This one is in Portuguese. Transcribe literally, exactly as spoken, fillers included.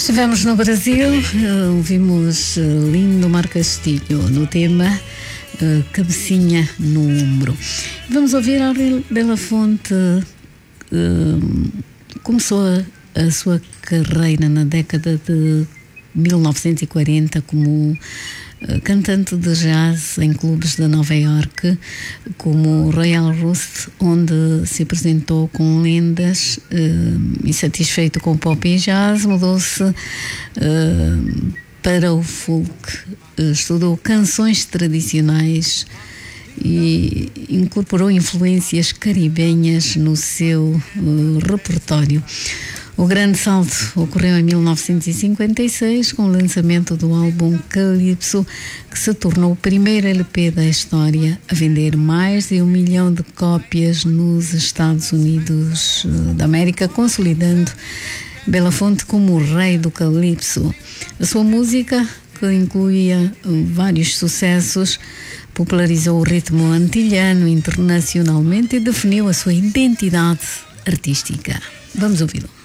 Estivemos no Brasil, ouvimos Lindomar Castilho no tema Cabecinha no Ombro. Vamos ouvir Ariel Belafonte. Começou a, a sua carreira na década de mil novecentos e quarenta como cantante de jazz em clubes de Nova Iorque, como o Royal Roost, onde se apresentou com lendas. Uh, insatisfeito com o pop e jazz, mudou-se uh, para o folk, uh, estudou canções tradicionais e incorporou influências caribenhas no seu uh, repertório. O grande salto ocorreu em mil novecentos e cinquenta e seis com o lançamento do álbum Calypso, que se tornou o primeiro L P da história a vender mais de um milhão de cópias nos Estados Unidos da América, consolidando Belafonte como o rei do Calypso. A sua música, que incluía vários sucessos, popularizou o ritmo antilhano internacionalmente e definiu a sua identidade artística. Vamos ouvi-lo.